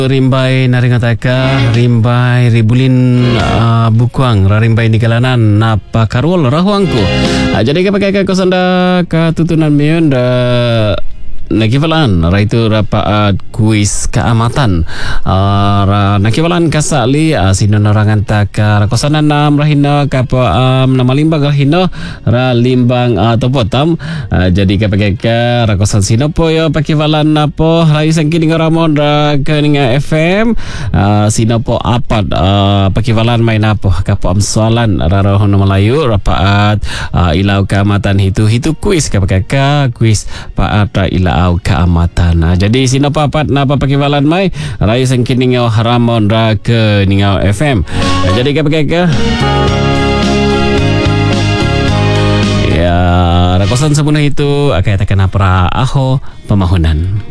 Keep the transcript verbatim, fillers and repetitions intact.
Rimbai naringataka rimbai ribulin uh, bukuang rarimbai di kalanan napa karwol rahuangku. Uh, jadi kapakai ka kosanda ka tutunan miun da nakivalan raitu rapaat kuis keamatan uh, ra nakivalan kasali uh, sino narangan taka rakosanan nam rahino kapa um, nama limbang rahino ra limbang uh, topotam uh, jadi kapakai ka rakosan sino po yo pakivalan napo raisang kini ngaramon ra keninga F M uh, sino po apat uh, pakivalan main napo kapa am soalan rarahono Melayu rapaat uh, ilau keamatan hitu hitu kuis kapakai ka kuis paat ra ilau au keamatan. Nah, jadi sino papat napa pakivalan mai rai sangkin ngau haramon ra ke ningau F M. Nah, jadi kapakai ka ya rakosan semuanya itu akan takkan apa aho pemahunan.